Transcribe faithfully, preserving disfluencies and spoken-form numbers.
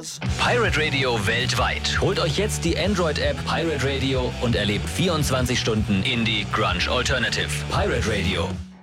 Sounds. Pirate Radio weltweit. Holt euch jetzt die Android-App Pirate Radio und erlebt vierundzwanzig Stunden Indie Grunge Alternative. Pirate Radio.